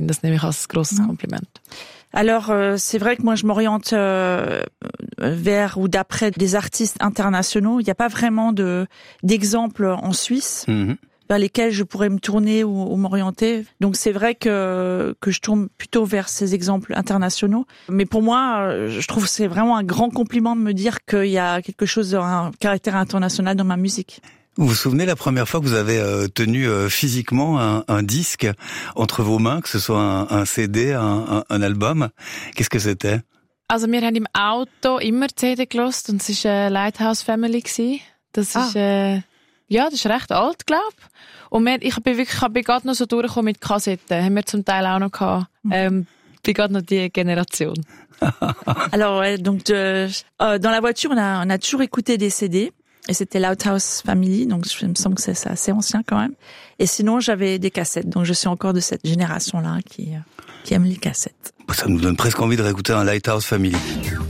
finde das nämlich als grosses Kompliment. Alors, c'est vrai que moi, je m'oriente vers ou d'après des artistes internationaux. Il n'y a pas vraiment d'exemples en Suisse vers lesquels je pourrais me tourner ou m'orienter. Donc, c'est vrai que je tourne plutôt vers ces exemples internationaux. Mais pour moi, je trouve que c'est vraiment un grand compliment de me dire qu'il y a quelque chose, un caractère international dans ma musique. Vous vous souvenez la première fois que vous avez tenu physiquement un disque entre vos mains, que ce soit un CD, un album? Qu'est-ce que c'était? Also wir haben im Auto immer CD gehört und es war Lighthouse Family gewesen. Das ist ja, das ist recht alt, glaub. Und ich bin gerade noch so durchgekommen mit Kassetten. Haben wir zum Teil auch noch gehabt. Bin gerade noch die Generation. Alors ouais, donc dans la voiture on a toujours écouté des CD. Et c'était Lighthouse Family, donc il me semble que c'est assez ancien quand même. Et sinon, j'avais des cassettes, donc je suis encore de cette génération-là qui aime les cassettes. Ça nous donne presque envie de réécouter un Lighthouse Family.